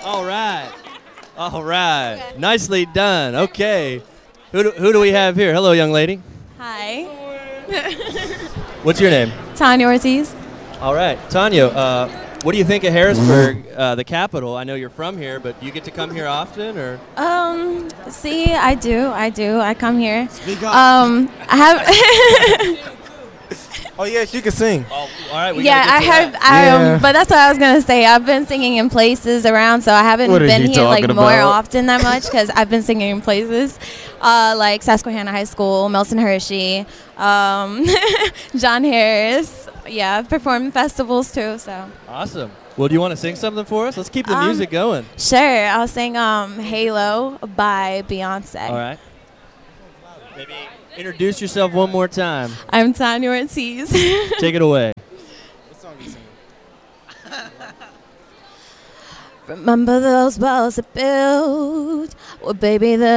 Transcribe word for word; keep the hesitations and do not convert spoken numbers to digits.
All right. All right. Okay. Nicely done. Okay. Who do, who do we have here? Hello, young lady. Hi. What's your name? Tanya Ortiz. All right. Tanya, uh, what do you think of Harrisburg, uh, the capital? I know you're from here, but do you get to come here often, or? Um, see, I do. I do. I come here. Speak up. Um, I have. Oh, yes, you can sing. Oh, all right. We yeah, gotta I get to have. that. I, Yeah. um, but that's what I was gonna say. I've been singing in places around, so I haven't What is been he here like talking more about? often that much because I've been singing in places, uh, like Susquehanna High School, Melson Hershey, um, John Harris. Yeah, I've performed in festivals too. So Awesome. Well, do you want to sing something for us? Let's keep the Um, music going. sure, I'll sing um, "Halo" by Beyonce. All right. Maybe introduce yourself one more time. I'm Tanya Ortiz. Take it away. What song you singing? Remember those walls I built? Well, baby, the